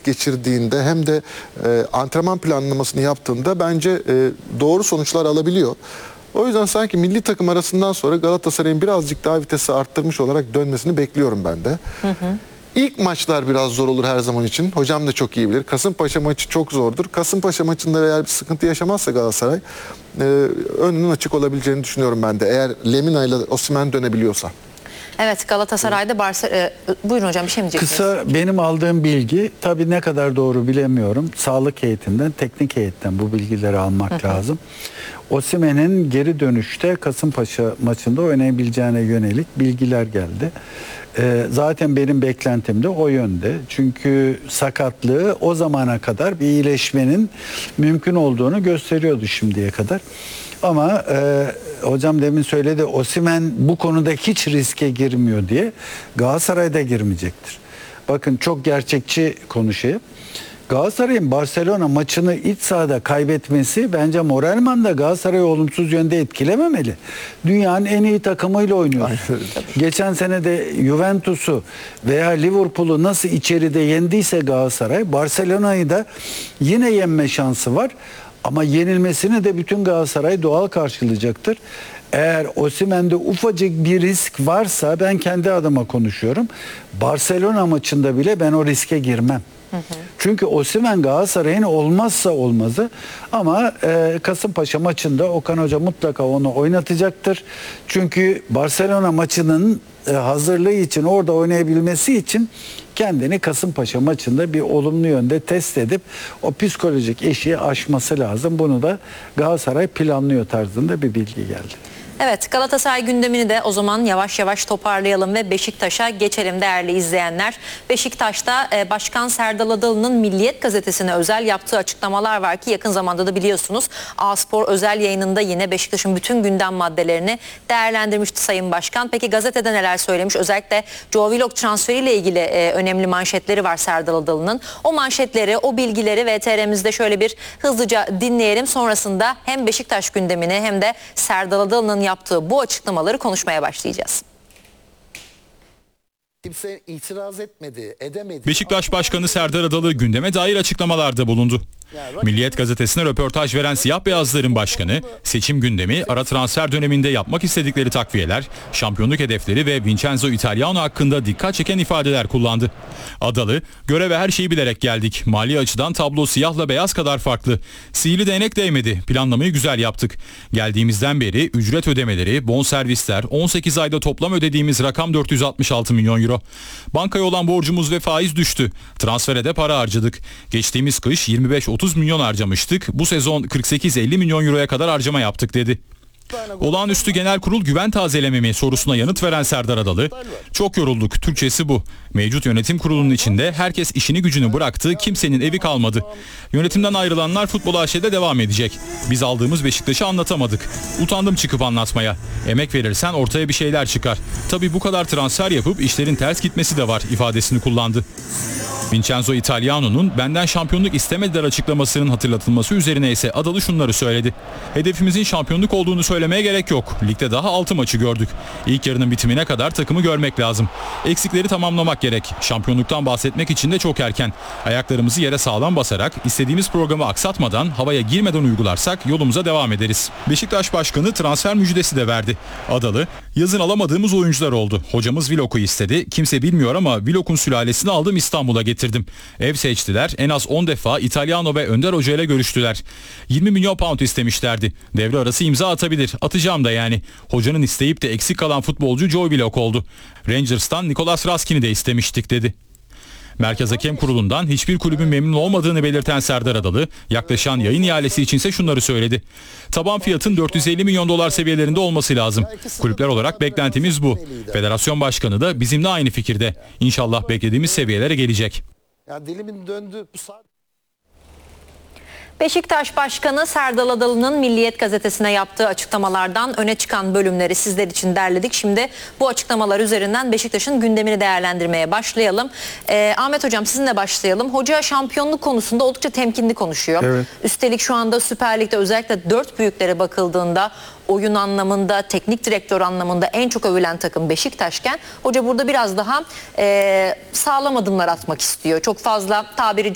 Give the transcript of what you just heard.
geçirdiğinde hem de antrenman planlamasını yaptığında bence doğru sonuçlar alabiliyor. O yüzden sanki milli takım arasından sonra Galatasaray'ın birazcık daha vitesi arttırmış olarak dönmesini bekliyorum ben de. İlk maçlar biraz zor olur her zaman için. Hocam da çok iyi bilir. Kasımpaşa maçı çok zordur. Kasımpaşa maçında eğer bir sıkıntı yaşamazsa Galatasaray önünün açık olabileceğini düşünüyorum ben de. Eğer Lemina ile Osimhen dönebiliyorsa. Evet, Galatasaray'da buyurun hocam, bir şey mi diyeceksiniz? Kısa benim aldığım bilgi, tabii ne kadar doğru bilemiyorum. Sağlık heyetinden, teknik heyetten bu bilgileri almak lazım. Osimhen'in geri dönüşte Kasımpaşa maçında oynayabileceğine yönelik bilgiler geldi. Zaten benim beklentim de o yönde. Çünkü sakatlığı o zamana kadar bir iyileşmenin mümkün olduğunu gösteriyordu şimdiye kadar. Ama hocam demin söyledi, Osimhen bu konuda hiç riske girmiyor diye. Galatasaray'da girmeyecektir. Bakın çok gerçekçi konuşayım. Galatasaray'ın Barcelona maçını iç sahada kaybetmesi bence moralman da Galatasaray'ı olumsuz yönde etkilememeli. Dünyanın en iyi takımıyla oynuyor. Geçen sene de Juventus'u veya Liverpool'u nasıl içeride yendiyse Galatasaray, Barcelona'yı da yine yenme şansı var. Ama yenilmesini de bütün Galatasaray doğal karşılayacaktır. Eğer Osimhen'de ufacık bir risk varsa, ben kendi adıma konuşuyorum, Barcelona maçında bile ben o riske girmem. Çünkü Osimhen Galatasaray'ın olmazsa olmazı, ama Kasımpaşa maçında Okan Hoca mutlaka onu oynatacaktır. Çünkü Barcelona maçının hazırlığı için, orada oynayabilmesi için kendini Kasımpaşa maçında bir olumlu yönde test edip o psikolojik eşiği aşması lazım. Bunu da Galatasaray planlıyor tarzında bir bilgi geldi. Evet, Galatasaray gündemini de o zaman yavaş yavaş toparlayalım ve Beşiktaş'a geçelim değerli izleyenler. Beşiktaş'ta Başkan Serdal Adalı'nın Milliyet Gazetesi'ne özel yaptığı açıklamalar var ki yakın zamanda da biliyorsunuz A-Spor özel yayınında yine Beşiktaş'ın bütün gündem maddelerini değerlendirmişti Sayın Başkan. Peki gazetede neler söylemiş? Özellikle Joe Willock transferiyle ilgili önemli manşetleri var Serdal Adalı'nın. O manşetleri, o bilgileri VTR'mizde şöyle bir hızlıca dinleyelim. Sonrasında hem Beşiktaş gündemini hem de Serdal Adalı'nın yaptığı bu açıklamaları konuşmaya başlayacağız. Kimse itiraz etmedi, edemedi. Beşiktaş Başkanı Serdar Adalı gündeme dair açıklamalarda bulundu. Milliyet Gazetesi'ne röportaj veren Siyah Beyazların başkanı, seçim gündemi, ara transfer döneminde yapmak istedikleri takviyeler, şampiyonluk hedefleri ve Vincenzo Italiano hakkında dikkat çeken ifadeler kullandı. Adalı, göreve her şeyi bilerek geldik. Mali açıdan tablo siyahla beyaz kadar farklı. Sihirli değnek değmedi. Planlamayı güzel yaptık. Geldiğimizden beri ücret ödemeleri, bonservisler, 18 ayda toplam ödediğimiz rakam 466 milyon euro. Bankaya olan borcumuz ve faiz düştü. Transfere de para harcadık. Geçtiğimiz kış 25-30 milyon harcamıştık. Bu sezon 48-50 milyon euroya kadar harcama yaptık dedi. Olağanüstü Genel Kurul güven tazeleme mi sorusuna yanıt veren Serdar Adalı, çok yorulduk, Türkçesi bu. Mevcut yönetim kurulunun içinde herkes işini gücünü bıraktı, kimsenin evi kalmadı. Yönetimden ayrılanlar Futbol AŞ'de devam edecek. Biz aldığımız Beşiktaş'ı anlatamadık. Utandım çıkıp anlatmaya. Emek verirsen ortaya bir şeyler çıkar. Tabii bu kadar transfer yapıp işlerin ters gitmesi de var ifadesini kullandı. Vincenzo Italiano'nun benden şampiyonluk istemediler açıklamasının hatırlatılması üzerine ise Adalı şunları söyledi. Hedefimizin şampiyonluk olduğunu söylemeye gerek yok. Ligde daha 6 maçı gördük. İlk yarının bitimine kadar takımı görmek lazım. Eksikleri tamamlamak gerek. Şampiyonluktan bahsetmek için de çok erken. Ayaklarımızı yere sağlam basarak, istediğimiz programı aksatmadan, havaya girmeden uygularsak yolumuza devam ederiz. Beşiktaş Başkanı transfer müjdesi de verdi. Adalı, yazın alamadığımız oyuncular oldu. Hocamız Willock'u istedi. Kimse bilmiyor ama Willock'un sülalesini aldım, İstanbul'a getirdim. Ev seçtiler. En az 10 defa Italiano ve Önder Hoca ile görüştüler. 20 milyon pound istemişlerdi. Devre arası imza atabilir. Atacağım da yani. Hocanın isteyip de eksik kalan futbolcu Joe Willock oldu. Rangers'tan Nicolas Raskin'i de istemiştik dedi. Merkez Hakem Kurulu'ndan hiçbir kulübün memnun olmadığını belirten Serdar Adalı, yaklaşan yayın ihalesi içinse şunları söyledi. Taban fiyatın 450 milyon dolar seviyelerinde olması lazım. Kulüpler olarak beklentimiz bu. Federasyon Başkanı da bizimle aynı fikirde. İnşallah beklediğimiz seviyelere gelecek. Ya dilimin döndü bu saat. Beşiktaş Başkanı Serdal Adalı'nın Milliyet Gazetesi'ne yaptığı açıklamalardan öne çıkan bölümleri sizler için derledik. Şimdi bu açıklamalar üzerinden Beşiktaş'ın gündemini değerlendirmeye başlayalım. Ahmet Hocam, sizinle başlayalım. Hoca şampiyonluk konusunda oldukça temkinli konuşuyor. Evet. Üstelik şu anda Süper Lig'de özellikle 4 büyüklere bakıldığında oyun anlamında, teknik direktör anlamında en çok övülen takım Beşiktaş'ken hoca burada biraz daha sağlam adımlar atmak istiyor. Çok fazla tabiri